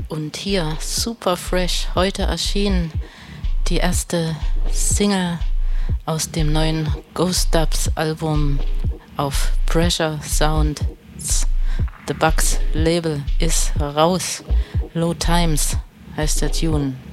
Und hier, super fresh, heute erschienen die erste Single aus dem neuen Ghost Dubs Album auf Pressure Sounds. The Bugs Label ist raus. Low Times heißt der Tune.